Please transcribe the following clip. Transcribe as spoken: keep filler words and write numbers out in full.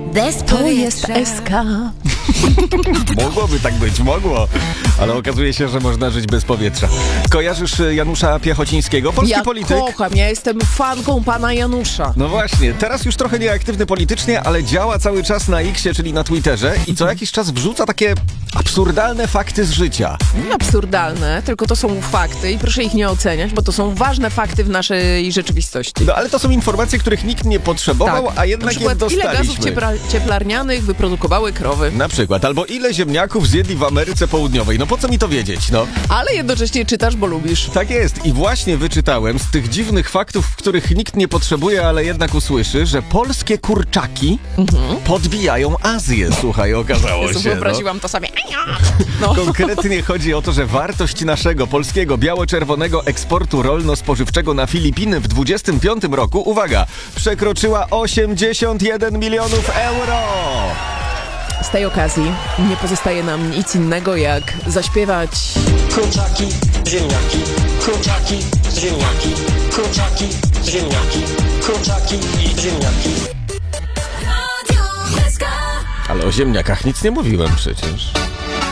Bez To jest S K. Mogłoby tak być, mogło. Ale okazuje się, że można żyć bez powietrza. Kojarzysz Janusza Piechocińskiego, polski Ja polityk? kocham, ja jestem fanką pana Janusza. No właśnie, teraz już trochę nieaktywny politycznie, ale działa cały czas na Xie, czyli na Twitterze i co jakiś czas wrzuca takie absurdalne fakty z życia. Nie absurdalne, tylko to są fakty i proszę ich nie oceniać, bo to są ważne fakty w naszej rzeczywistości. No ale to są informacje, których nikt nie potrzebował, Tak. a Na jednak je przykład, ile dostaliśmy. gazów ciepla- cieplarnianych wyprodukowały krowy. Na przykład, albo ile ziemniaków zjedli w Ameryce Południowej. No po co mi to wiedzieć, no? Ale jednocześnie czytasz, bo lubisz. Tak jest. I właśnie wyczytałem z tych dziwnych faktów, których nikt nie potrzebuje, ale jednak usłyszy, że polskie kurczaki mhm. podbijają Azję. Słuchaj, okazało Jezu, się. wyobraziłam no. to sobie. No. Konkretnie chodzi o to, że wartość naszego polskiego biało-czerwonego eksportu rolno-spożywczego na Filipiny w dwudziestym piątym roku, uwaga, przekroczyła osiemdziesiąt jeden milionów euro. Z tej okazji nie pozostaje nam nic innego, jak zaśpiewać... Kurczaki, ziemniaki, kurczaki, ziemniaki, kurczaki, ziemniaki, kurczaki i ziemniaki. Ale o ziemniakach nic nie mówiłem przecież.